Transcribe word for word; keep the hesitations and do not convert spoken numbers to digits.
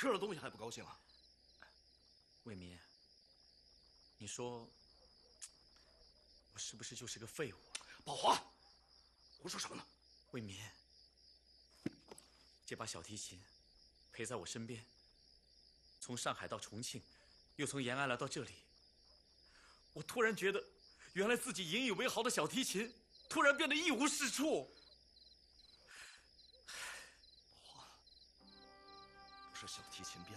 吃了东西还不高兴啊？ 卫民，你说我是不是就是个废物？ 宝华，胡说什么呢？ 卫民，这把小提琴陪在我身边，从上海到重庆，又从延安来到这里，我突然觉得，原来自己引以为豪的小提琴，突然变得一无是处。 宝华，不是小提琴变